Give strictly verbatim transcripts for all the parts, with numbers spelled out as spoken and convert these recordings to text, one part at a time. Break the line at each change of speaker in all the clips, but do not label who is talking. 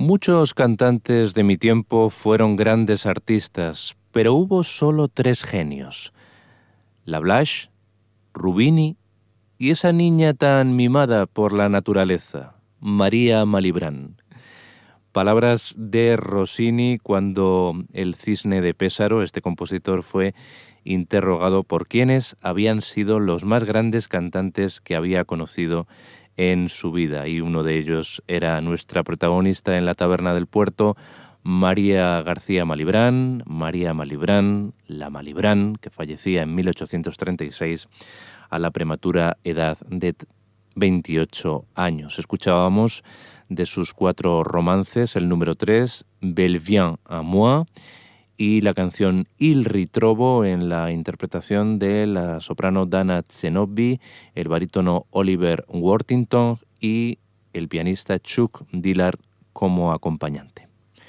Muchos cantantes de mi tiempo fueron grandes artistas, pero hubo solo tres genios: Lablache, Rubini y esa niña tan mimada por la naturaleza, María Malibran. Palabras de Rossini cuando el Cisne de Pésaro, este compositor, fue interrogado por quiénes habían sido los más grandes cantantes que había conocido en su vida, y uno de ellos era nuestra protagonista en la Taberna del Puerto, María García Malibran, María Malibran, la Malibran, que fallecía en mil ochocientos treinta y seis a la prematura edad de veintiocho años. Escuchábamos de sus cuatro romances el número tres, Belle vient à moi, y la canción Il ritrovo en la interpretación de la soprano Dana Zenobbi, el barítono Oliver Worthington y el pianista Chuck Dillard como acompañante.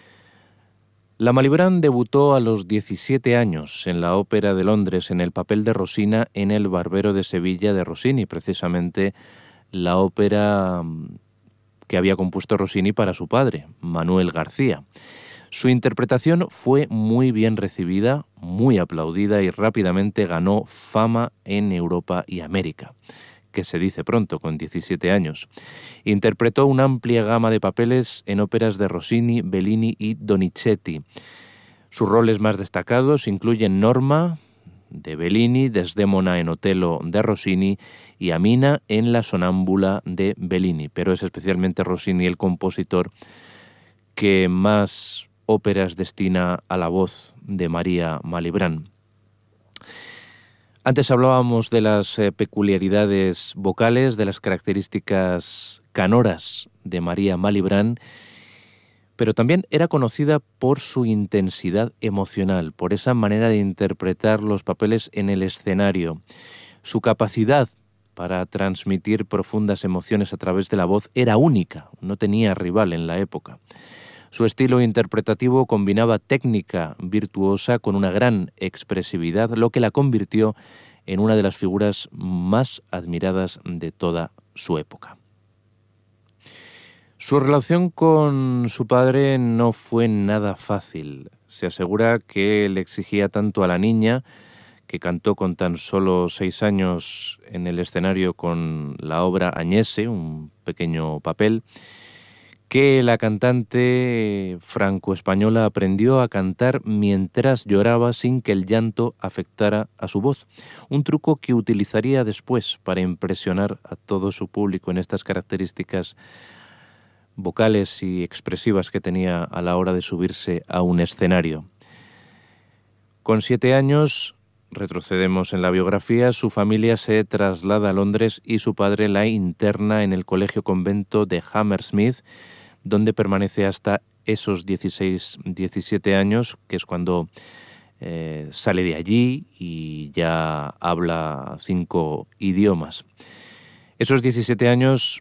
La Malibran debutó a los diecisiete años en la Ópera de Londres en el papel de Rosina en El Barbero de Sevilla de Rossini, precisamente la ópera que había compuesto Rossini para su padre, Manuel García. Su interpretación fue muy bien recibida, muy aplaudida y rápidamente ganó fama en Europa y América, que se dice pronto con diecisiete años. Interpretó una amplia gama de papeles en óperas de Rossini, Bellini y Donizetti. Sus roles más destacados incluyen Norma, de Bellini, Desdémona en Otelo de Rossini y Amina en La Sonámbula de Bellini, pero es especialmente Rossini el compositor que más óperas destina a la voz de María Malibran. Antes hablábamos de las eh, peculiaridades vocales, de las características canoras de María Malibran, pero también era conocida por su intensidad emocional, por esa manera de interpretar los papeles en el escenario. Su capacidad para transmitir profundas emociones a través de la voz era única, no tenía rival en la época. Su estilo interpretativo combinaba técnica virtuosa con una gran expresividad, lo que la convirtió en una de las figuras más admiradas de toda su época. Su relación con su padre no fue nada fácil. Se asegura que le exigía tanto a la niña, que cantó con tan solo seis años en el escenario con la obra Agnese, un pequeño papel, que la cantante franco-española aprendió a cantar mientras lloraba sin que el llanto afectara a su voz, un truco que utilizaría después para impresionar a todo su público en estas características vocales y expresivas que tenía a la hora de subirse a un escenario. Con siete años, retrocedemos en la biografía, su familia se traslada a Londres y su padre la interna en el colegio convento de Hammersmith, donde permanece hasta esos dieciséis, diecisiete años, que es cuando eh, sale de allí y ya habla cinco idiomas. Esos diecisiete años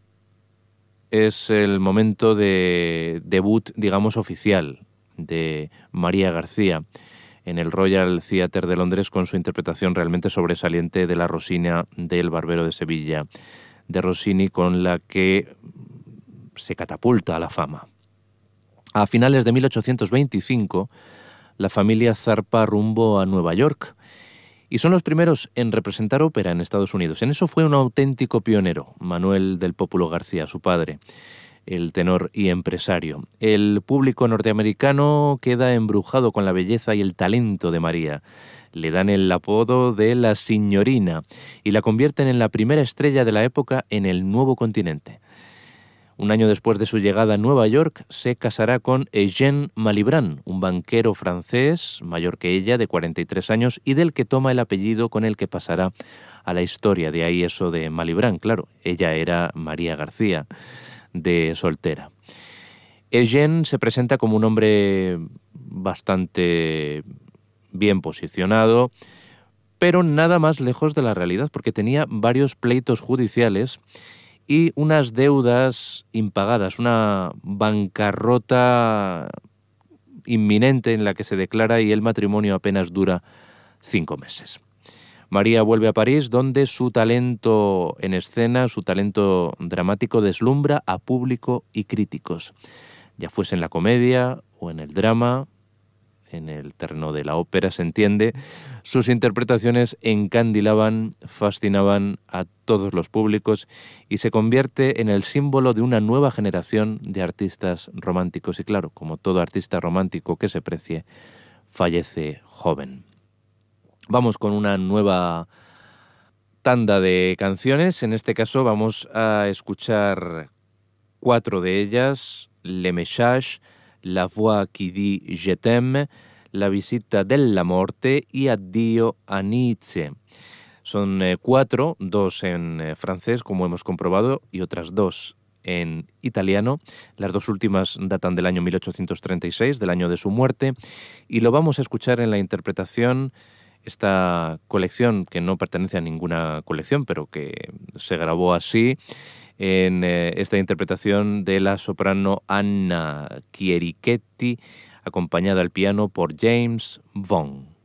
es el momento de debut, digamos, oficial de María García en el Royal Theatre de Londres, con su interpretación realmente sobresaliente de la Rosina del Barbero de Sevilla de Rossini, con la que se catapulta a la fama. A finales de mil ochocientos veinticinco, la familia zarpa rumbo a Nueva York y son los primeros en representar ópera en Estados Unidos. En eso fue un auténtico pionero, Manuel del Pópulo García, su padre, el tenor y empresario. El público norteamericano queda embrujado con la belleza y el talento de María. Le dan el apodo de la Signorina y la convierten en la primera estrella de la época en el nuevo continente. Un año después de su llegada a Nueva York, se casará con Eugène Malibran, un banquero francés, mayor que ella, de cuarenta y tres años, y del que toma el apellido con el que pasará a la historia. De ahí eso de Malibran, claro. Ella era María García, de soltera. Eugène se presenta como un hombre bastante bien posicionado, pero nada más lejos de la realidad, porque tenía varios pleitos judiciales y unas deudas impagadas, una bancarrota inminente en la que se declara, y el matrimonio apenas dura cinco meses. María vuelve a París, donde su talento en escena, su talento dramático deslumbra a público y críticos. ya fuese en la comedia o en el drama, en el terreno de la ópera, se entiende. Sus interpretaciones encandilaban, fascinaban a todos los públicos y se convierte en el símbolo de una nueva generación de artistas románticos. Y claro, como todo artista romántico que se precie, fallece joven. Vamos con una nueva tanda de canciones. En este caso vamos a escuchar cuatro de ellas: Le Message, La Voix qui dit Je t'aime, La visita della morte y Addio a Nietzsche. Son eh, cuatro, dos en eh, francés, como hemos comprobado, y otras dos en italiano. Las dos últimas datan del año mil ochocientos treinta y seis, del año de su muerte, y lo vamos a escuchar en la interpretación, esta colección que no pertenece a ninguna colección, pero que se grabó así, en eh, esta interpretación de la soprano Anna Chierichetti, acompañada al piano por James Vaughan.